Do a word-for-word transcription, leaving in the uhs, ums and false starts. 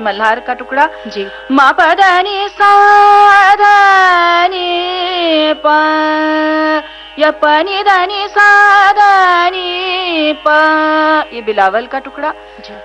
मल्हार का टुकड़ा जी। मा पदानी साधानी पा या पनी दानी साधानी पा, ये बिलावल का टुकड़ा। जी।